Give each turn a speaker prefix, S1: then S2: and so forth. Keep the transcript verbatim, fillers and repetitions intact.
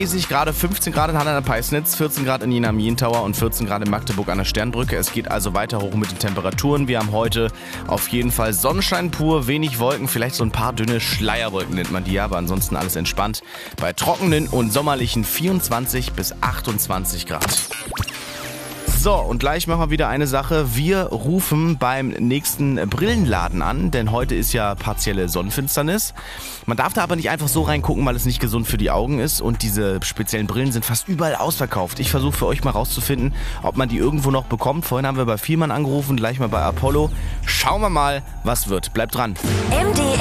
S1: Grad, fünfzehn Grad in Halle an der Peisnitz, vierzehn Grad in Jena Mien Tower und vierzehn Grad in Magdeburg an der Sternbrücke. Es geht also weiter hoch mit den Temperaturen. Wir haben heute auf jeden Fall Sonnenschein pur, wenig Wolken, vielleicht so ein paar dünne Schleierwolken nennt man die, aber ansonsten alles entspannt. Bei trockenen und sommerlichen vierundzwanzig bis achtundzwanzig Grad. So, und gleich machen wir wieder eine Sache. Wir rufen beim nächsten Brillenladen an, denn heute ist ja partielle Sonnenfinsternis. Man darf da aber nicht einfach so reingucken, weil es nicht gesund für die Augen ist. Und diese speziellen Brillen sind fast überall ausverkauft. Ich versuche für euch mal rauszufinden, ob man die irgendwo noch bekommt. Vorhin haben wir bei Vielmann angerufen, gleich mal bei Apollo. Schauen wir mal, was wird. Bleibt dran.
S2: M D